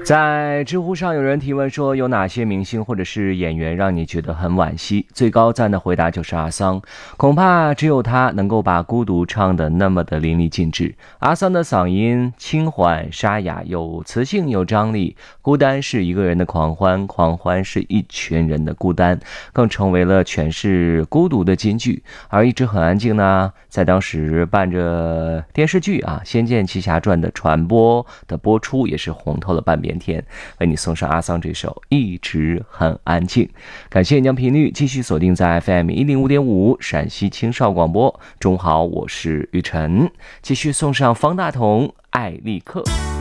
在知乎上有人提问说，有哪些明星或者是演员让你觉得很惋惜？最高赞的回答就是阿桑，恐怕只有他能够把孤独唱得那么的淋漓尽致。阿桑的嗓音轻缓沙哑，有磁性有张力，孤单是一个人的狂欢，狂欢是一群人的孤单，更成为了诠释孤独的金句。而一直很安静呢，在当时伴着电视剧《仙剑奇侠传》的传播的播出，也是红透了半边天。为你送上阿桑这首一直很安静。感谢你将频率继续锁定在 FM 105.5陕西青少广播。中好，我是雨晨，继续送上方大同爱立刻。